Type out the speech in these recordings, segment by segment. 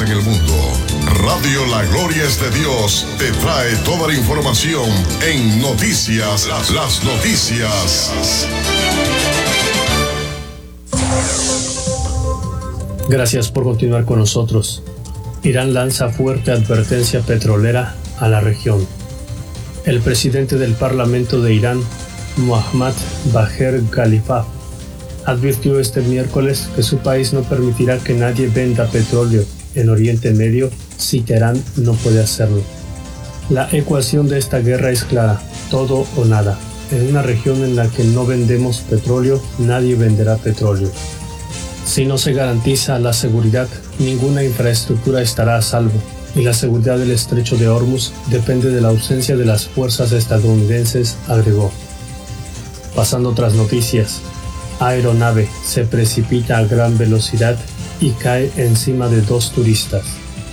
en el mundo. Radio La Gloria es de Dios te trae toda la información en noticias, las noticias. Gracias por continuar con nosotros. Irán lanza fuerte advertencia petrolera a la región. El presidente del Parlamento de Irán, Mohammad Bagher Khalifah, advirtió este miércoles que su país no permitirá que nadie venda petróleo en Oriente Medio si Teherán no puede hacerlo. La ecuación de esta guerra es clara: todo o nada. En una región en la que no vendemos petróleo, nadie venderá petróleo. Si no se garantiza la seguridad, ninguna infraestructura estará a salvo, y la seguridad del estrecho de Hormuz depende de la ausencia de las fuerzas estadounidenses, agregó. Pasando a otras noticias. Aeronave se precipita a gran velocidad y cae encima de 2 turistas.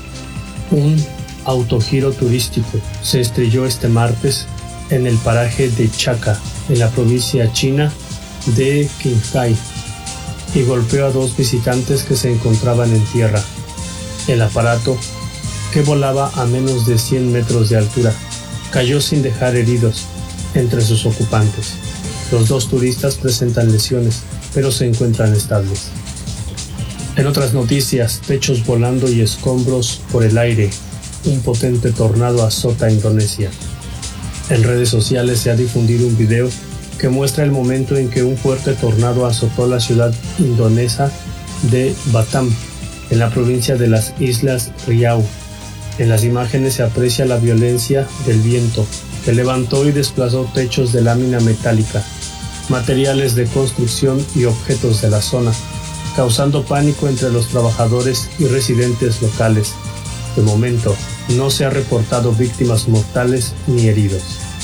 Un autogiro turístico se estrelló este martes en el paraje de Chaka, en la provincia china de Qinghai, y golpeó a 2 visitantes que se encontraban en tierra. El aparato, que volaba a menos de 100 metros de altura, cayó sin dejar heridos entre sus ocupantes. Los 2 turistas presentan lesiones, pero se encuentran estables. En otras noticias, techos volando y escombros por el aire. Un potente tornado azota Indonesia. En redes sociales se ha difundido un video que muestra el momento en que un fuerte tornado azotó la ciudad indonesa de Batam, en la provincia de las Islas Riau. En las imágenes se aprecia la violencia del viento, que levantó y desplazó techos de lámina metálica, materiales de construcción y objetos de la zona, causando pánico entre los trabajadores y residentes locales. De momento, no se ha reportado víctimas mortales ni heridos.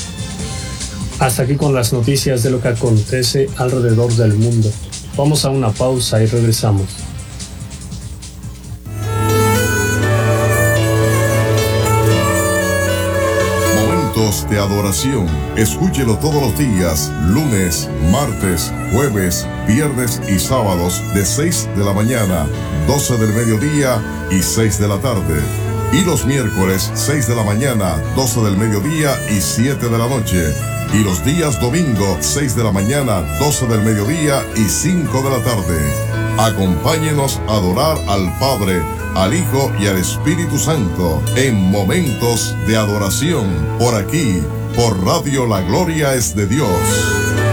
Hasta aquí con las noticias de lo que acontece alrededor del mundo. Vamos a una pausa y regresamos. De adoración. Escúchelo todos los días, lunes, martes, jueves, viernes y sábados de 6 de la mañana, 12 del mediodía y 6 de la tarde. Y los miércoles, 6 de la mañana, 12 del mediodía y 7 de la noche. Y los días domingo, 6 de la mañana, 12 del mediodía y 5 de la tarde. Acompáñenos a adorar al Padre, al Hijo y al Espíritu Santo en momentos de adoración por aquí, por Radio La Gloria es de Dios.